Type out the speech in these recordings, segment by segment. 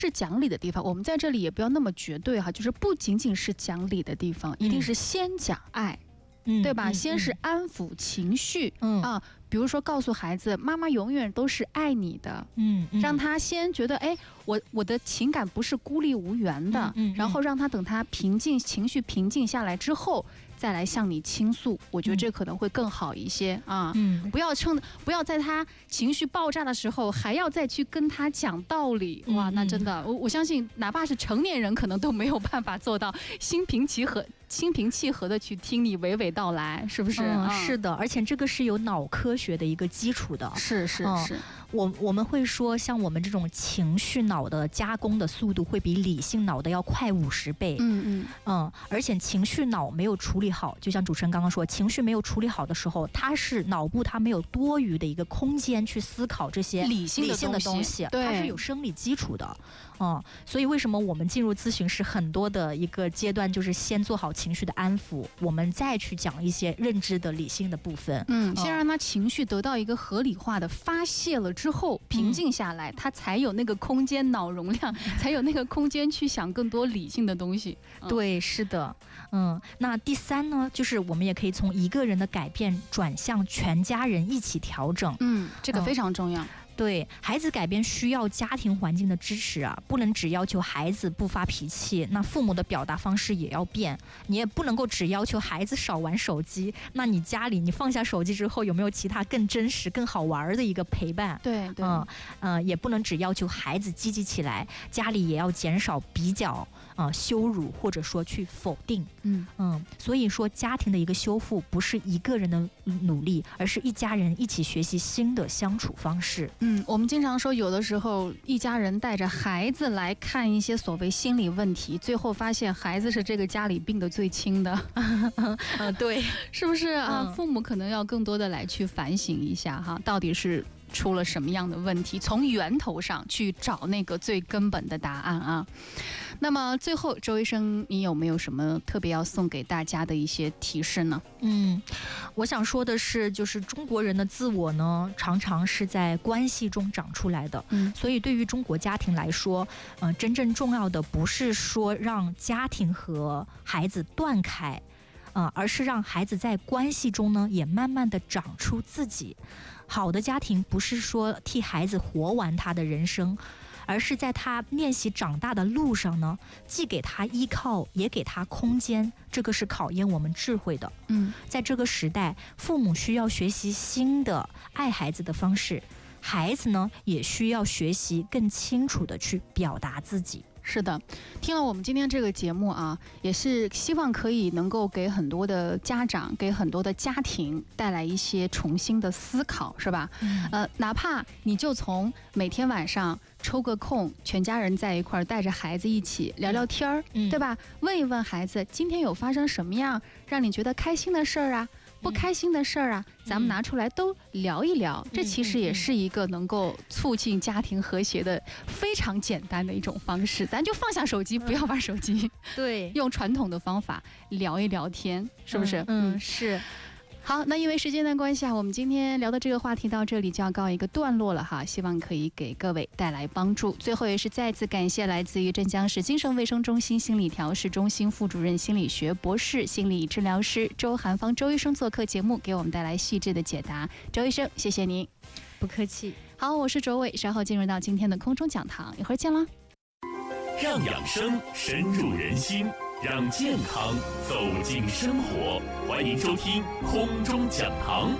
是讲理的地方，我们在这里也不要那么绝对哈，就是不仅仅是讲理的地方，一定是先讲爱，对吧？先是安抚情绪，比如说告诉孩子，妈妈永远都是爱你的，让他先觉得，哎，我的情感不是孤立无援的，然后让他等他情绪平静下来之后，再来向你倾诉，我觉得这可能会更好一些啊。不要在他情绪爆炸的时候还要再去跟他讲道理，哇，那真的，我相信哪怕是成年人可能都没有办法做到心平气和的去听你娓娓道来，是不是？ 是的，而且这个是有脑科学的一个基础的。 是。 我们会说，像我们这种情绪脑的加工的速度会比理性脑的要快50倍。而且情绪脑没有处理好，就像主持人刚刚说，情绪没有处理好的时候，脑部它没有多余的一个空间去思考这些理性的东西，它是有生理基础的。所以为什么我们进入咨询室很多的一个阶段，就是先做好情绪的安抚，我们再去讲一些认知的理性的部分。 先让他情绪得到一个合理化的发泄了之后，平静下来，他才有那个空间，脑容量才有那个空间去想更多理性的东西。 对，是的。那第3呢，就是我们也可以从一个人的改变转向全家人一起调整。 这个非常重要。 对，孩子改变需要家庭环境的支持啊，不能只要求孩子不发脾气，那父母的表达方式也要变。你也不能够只要求孩子少玩手机，那你家里你放下手机之后，有没有其他更真实、更好玩的一个陪伴？ 对， 也不能只要求孩子积极起来，家里也要减少比较、羞辱或者说去否定。所以说家庭的一个修复不是一个人的努力，而是一家人一起学习新的相处方式。 我们经常说，有的时候一家人带着孩子来看一些所谓心理问题，最后发现孩子是这个家里病得最轻的。 对， 是不是啊？父母可能要更多的来去反省一下哈，到底是出了什么样的问题，从源头上去找那个最根本的答案啊。那么最后，周医生，你有没有什么特别要送给大家的一些提示呢？ 我想说的是，就是中国人的自我呢，常常是在关系中长出来的。所以对于中国家庭来说，真正重要的不是说让家庭和孩子断开，而是让孩子在关系中呢，也慢慢的长出自己。好的家庭不是说替孩子活完他的人生，而是在他练习长大的路上呢，既给他依靠，也给他空间。这个是考验我们智慧的。在这个时代，父母需要学习新的爱孩子的方式，孩子呢也需要学习更清楚的去表达自己。 是的，听了我们今天这个节目啊，也是希望可以能够给很多的家长、给很多的家庭带来一些重新的思考，是吧？哪怕你就从每天晚上抽个空，全家人在一块儿，带着孩子一起聊聊天儿，对吧？问一问孩子，今天有发生什么样让你觉得开心的事儿啊？不开心的事儿啊，咱们拿出来都聊一聊，这其实也是一个能够促进家庭和谐的非常简单的一种方式。咱就放下手机，不要玩手机， 对， 用传统的方法聊一聊天，是不是？ 是。 好，那因为时间的关系啊，我们今天聊的这个话题到这里就要告一个段落了哈，希望可以给各位带来帮助。最后也是再次感谢来自于镇江市精神卫生中心心理调试中心副主任、心理学博士、心理治疗师周涵芳周医生做客节目，给我们带来细致的解答。周医生，谢谢您。 不客气。 好，我是卓伟，稍后进入到今天的空中讲堂，一会儿见了。 让养生深入人心，让健康走进生活，欢迎收听空中讲堂。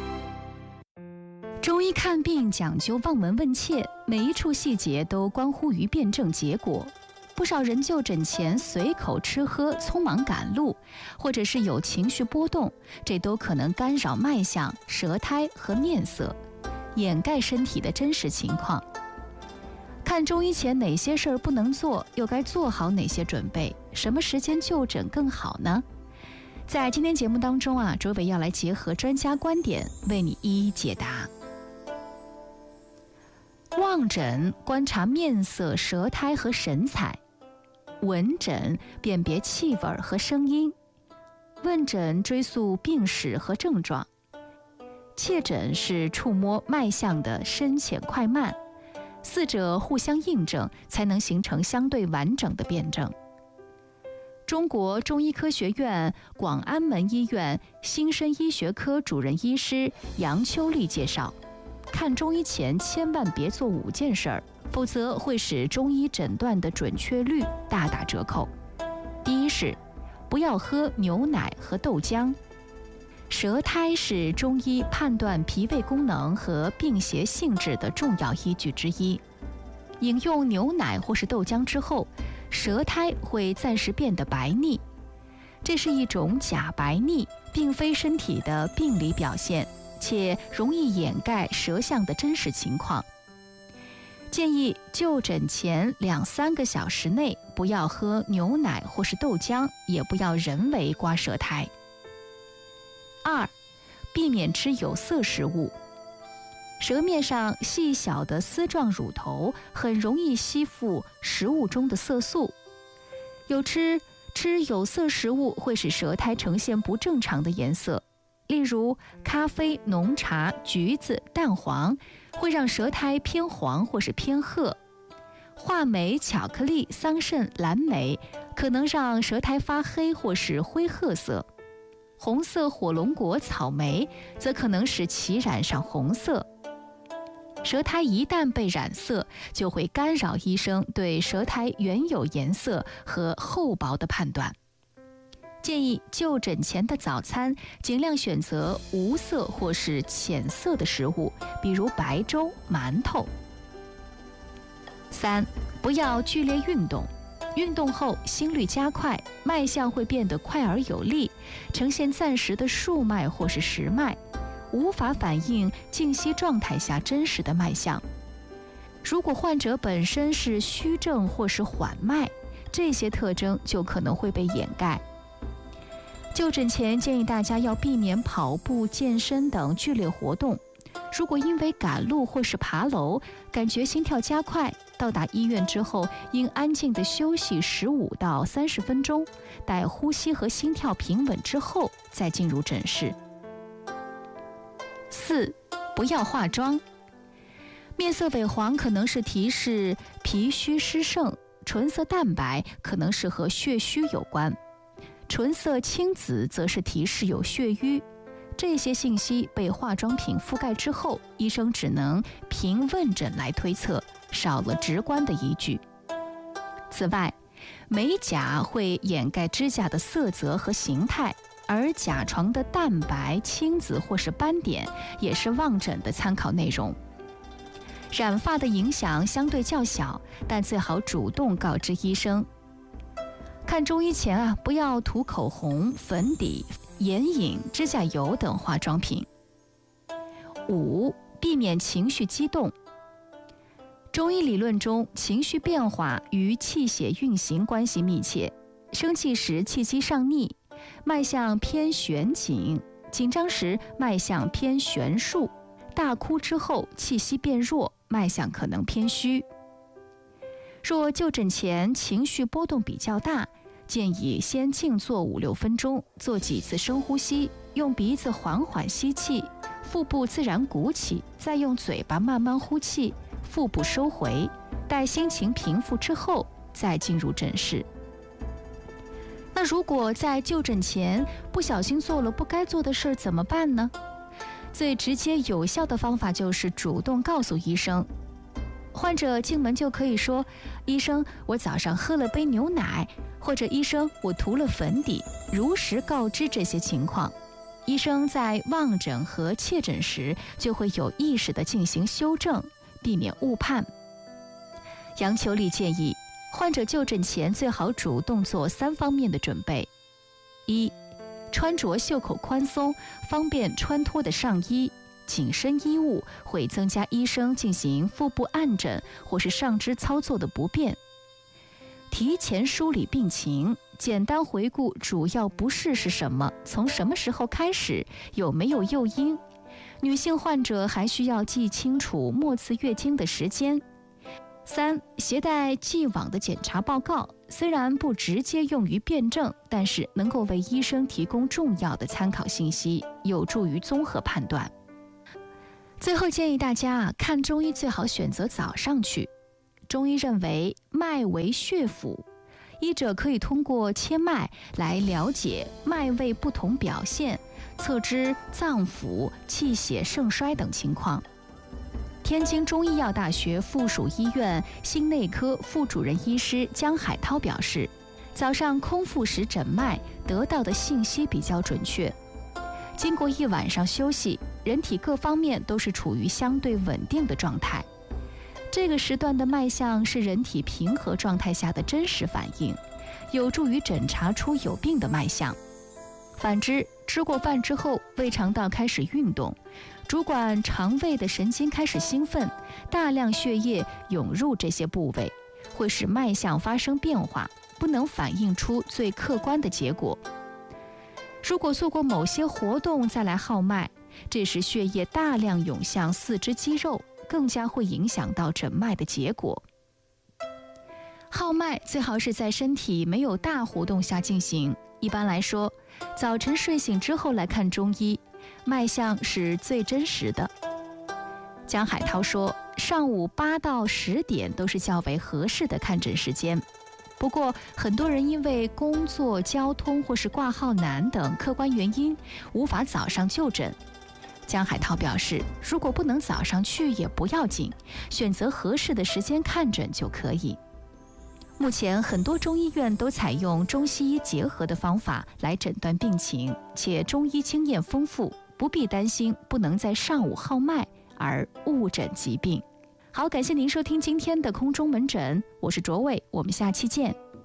中医看病讲究望闻问切，每一处细节都关乎于辩证结果。不少人就诊前随口吃喝、匆忙赶路，或者是有情绪波动，这都可能干扰脉象、舌苔和面色，掩盖身体的真实情况。看中医前哪些事儿不能做，又该做好哪些准备？什么时间就诊更好呢？在今天节目当中啊，卓伟要来结合专家观点，为你一一解答。望诊观察面色、舌苔和神采，闻诊辨别气味和声音，问诊追溯病史和症状，切诊是触摸脉象的深浅快慢， 四者互相印证，才能形成相对完整的辩证。中国中医科学院广安门医院新生医学科主任医师杨秋丽介绍，看中医前千万别做5件事儿，否则会使中医诊断的准确率大打折扣。第一是，不要喝牛奶和豆浆。舌苔是中医判断脾胃功能和病邪性质的重要依据之一。饮用牛奶或是豆浆之后，舌苔会暂时变得白腻，这是一种假白腻，并非身体的病理表现，且容易掩盖舌象的真实情况。建议就诊前2-3个小时内不要喝牛奶或是豆浆，也不要人为刮舌苔。2. 避免吃有色食物。舌面上细小的丝状乳头很容易吸附食物中的色素，吃有色食物会使舌苔呈现不正常的颜色，例如咖啡、浓茶、橘子、蛋黄会让舌苔偏黄或是偏褐，话梅、巧克力、桑葚、蓝莓可能让舌苔发黑或是灰褐色，红色火龙果、草莓则可能使其染上红色。舌苔一旦被染色，就会干扰医生对舌苔原有颜色和厚薄的判断。建议就诊前的早餐尽量选择无色或是浅色的食物，比如白粥、馒头。3. 不要剧烈运动。运动后心率加快，脉象会变得快而有力，呈现暂时的数脉或是实脉，无法反映静息状态下真实的脉象。如果患者本身是虚症或是缓脉，这些特征就可能会被掩盖。就诊前建议大家要避免跑步、健身等剧烈活动。如果因为赶路或是爬楼感觉心跳加快，到达医院之后应安静地休息15到30分钟，待呼吸和心跳平稳之后再进入诊室。4. 不要化妆。面色萎黄可能是提示脾虚湿盛，唇色淡白可能是和血虚有关，唇色青紫则是提示有血瘀。这些信息被化妆品覆盖之后，医生只能凭问诊来推测，少了直观的依据。此外，美甲会掩盖指甲的色泽和形态，而甲床的淡白、青紫或是斑点也是望诊的参考内容。染发的影响相对较小，但最好主动告知医生。看中医前不要涂口红、粉底、眼影、指甲油等化妆品。5. 避免情绪激动。中医理论中，情绪变化与气血运行关系密切。生气时气机上逆，脉象偏悬紧；紧张时脉象偏悬束；大哭之后气息变弱，脉象可能偏虚。若就诊前情绪波动比较大，建议先静坐5-6分钟，做几次深呼吸，用鼻子缓缓吸气，腹部自然鼓起，再用嘴巴慢慢呼气，腹部收回，待心情平复之后再进入诊室。那如果在就诊前不小心做了不该做的事怎么办呢？最直接有效的方法就是主动告诉医生。患者进门就可以说：医生，我早上喝了杯牛奶，或者医生，我涂了粉底，如实告知这些情况。医生在望诊和切诊时就会有意识地进行修正，避免误判。杨秋丽建议，患者就诊前最好主动做3方面的准备。1. 穿着袖口宽松、方便穿脱的上衣。紧身衣物会增加医生进行腹部按诊或是上肢操作的不便。提前梳理病情，简单回顾主要不适是什么，从什么时候开始，有没有诱因。女性患者还需要记清楚末次月经的时间。3. 携带既往的检查报告，虽然不直接用于辩证，但是能够为医生提供重要的参考信息，有助于综合判断。 最后建议大家看中医最好选择早上去。中医认为脉为血府，医者可以通过切脉来了解脉位不同表现，测知脏腑、气血盛衰等情况。天津中医药大学附属医院心内科副主任医师江海涛表示，早上空腹时诊脉得到的信息比较准确。经过一晚上休息，人体各方面都是处于相对稳定的状态。这个时段的脉象是人体平和状态下的真实反应，有助于诊查出有病的脉象。反之，吃过饭之后，胃肠道开始运动，主管肠胃的神经开始兴奋，大量血液涌入这些部位，会使脉象发生变化，不能反映出最客观的结果。如果做过某些活动再来号脉，这时血液大量涌向四肢肌肉，更加会影响到诊脉的结果。号脉最好是在身体没有大活动下进行。一般来说，早晨睡醒之后来看中医，脉象是最真实的。江海涛说，上午8到10点都是较为合适的看诊时间。不过，很多人因为工作、交通或是挂号难等客观原因，无法早上就诊。江海涛表示，如果不能早上去也不要紧，选择合适的时间看诊就可以。目前很多中医院都采用中西医结合的方法来诊断病情，且中医经验丰富，不必担心不能在上午号脉而误诊疾病。好，感谢您收听今天的空中门诊，我是卓伟，我们下期见。